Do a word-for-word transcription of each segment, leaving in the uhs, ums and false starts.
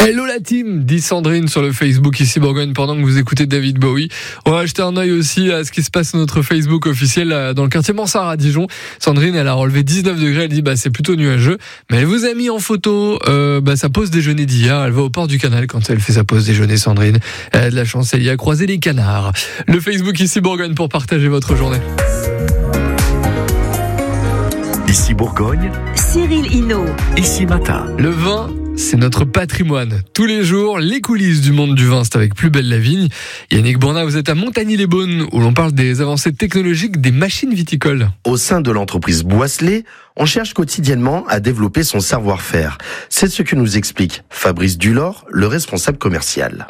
Hello la team, dit Sandrine sur le Facebook ici Bourgogne pendant que vous écoutez David Bowie. On va jeter un œil aussi à ce qui se passe sur notre Facebook officiel dans le quartier Mansart à Dijon. Sandrine, elle a relevé dix-neuf degrés, elle dit bah c'est plutôt nuageux, mais elle vous a mis en photo euh, bah, sa pause déjeuner d'hier. Elle va au port du canal quand elle fait sa pause déjeuner, Sandrine. Elle a de la chance, elle y a croisé les canards. Le Facebook ici Bourgogne pour partager votre journée. Ici Bourgogne, Cyril Hinault. Ici Matin. Le vin, c'est notre patrimoine. Tous les jours, les coulisses du monde du vin, c'est avec Plus belle la vigne. Yannick Bournat, vous êtes à Montagny-les-Beaunes, où l'on parle des avancées technologiques des machines viticoles. Au sein de l'entreprise Boisselet, on cherche quotidiennement à développer son savoir-faire. C'est ce que nous explique Fabrice Dulor, le responsable commercial.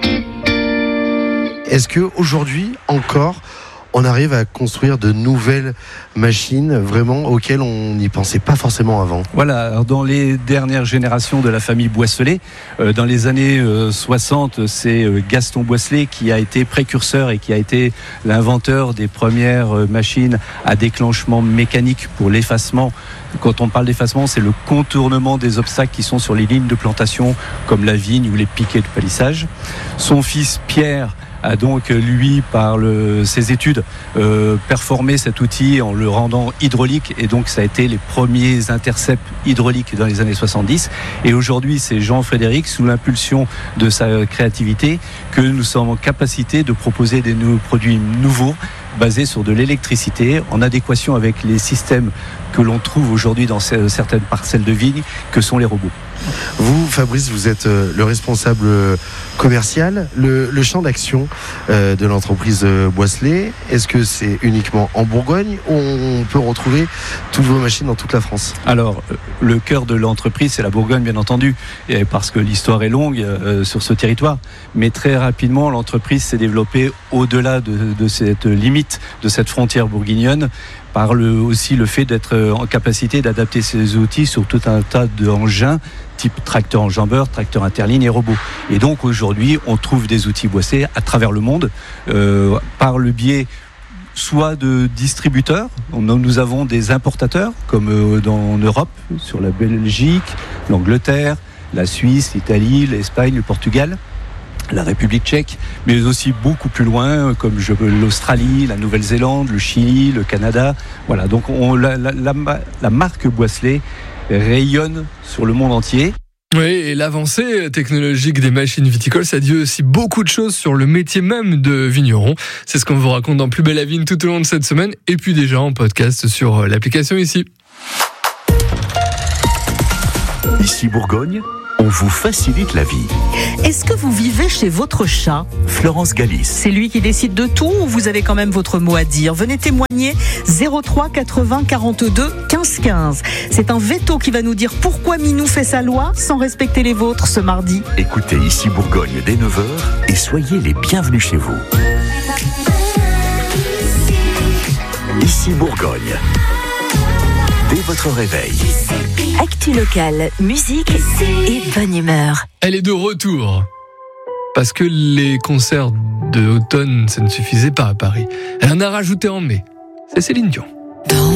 Est-ce que aujourd'hui encore, on arrive à construire de nouvelles machines vraiment auxquelles on n'y pensait pas forcément avant? Voilà, alors dans les dernières générations de la famille Boisselet, euh, dans les années euh, soixante, c'est euh, Gaston Boisselet qui a été précurseur et qui a été l'inventeur des premières euh, machines à déclenchement mécanique pour l'effacement. Quand on parle d'effacement, c'est le contournement des obstacles qui sont sur les lignes de plantation, comme la vigne ou les piquets de palissage. Son fils Pierre a donc, lui, par le, ses études, euh, performé cet outil en le rendant hydraulique. Et donc, ça a été les premiers intercepts hydrauliques dans les années soixante-dix. Et aujourd'hui, c'est Jean-Frédéric, sous l'impulsion de sa créativité, que nous sommes en capacité de proposer des nouveaux produits nouveaux, basés sur de l'électricité, en adéquation avec les systèmes que l'on trouve aujourd'hui dans certaines parcelles de vignes, que sont les robots. Vous, Fabrice, vous êtes le responsable commercial. Le, le champ d'action euh, de l'entreprise Boisselet, est-ce que c'est uniquement en Bourgogne ou on peut retrouver toutes vos machines dans toute la France? Alors, le cœur de l'entreprise, c'est la Bourgogne, bien entendu, et parce que l'histoire est longue euh, sur ce territoire. Mais très rapidement, l'entreprise s'est développée au-delà de, de cette limite, de cette frontière bourguignonne, par le, aussi le fait d'être en capacité d'adapter ces outils sur tout un tas d'engins, type tracteur enjambeur, tracteur interligne et robots. Et donc aujourd'hui, on trouve des outils Boisselet à travers le monde, euh, par le biais soit de distributeurs, nous avons des importateurs, comme dans Europe, sur la Belgique, l'Angleterre, la Suisse, l'Italie, l'Espagne, le Portugal, la République tchèque, mais aussi beaucoup plus loin, comme je, l'Australie, la Nouvelle-Zélande, le Chili, le Canada. Voilà, donc on, la, la, la, la marque Boisselet rayonne sur le monde entier. Oui, et l'avancée technologique des machines viticoles, ça dit aussi beaucoup de choses sur le métier même de vigneron. C'est ce qu'on vous raconte dans Plus belle la vigne tout au long de cette semaine, et puis déjà en podcast sur l'application ici. Ici Bourgogne, on vous facilite la vie. Est-ce que vous vivez chez votre chat? Florence Galis. C'est lui qui décide de tout ou vous avez quand même votre mot à dire? Venez témoigner zéro trois quatre-vingts quarante-deux quinze quinze. C'est un veto qui va nous dire pourquoi Minou fait sa loi sans respecter les vôtres ce mardi. Écoutez Ici Bourgogne dès neuf heures et soyez les bienvenus chez vous. Ici Bourgogne. Dès votre réveil. Actu locale, musique et bonne humeur. Elle est de retour. Parce que les concerts de automne, ça ne suffisait pas à Paris. Elle en a rajouté en mai. C'est Céline Dion.